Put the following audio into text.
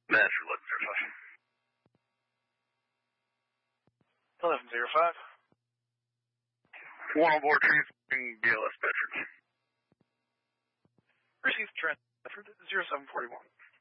Master 1105. 1105. 1 on board transmitting BLS Bedford. Received transferred 0741.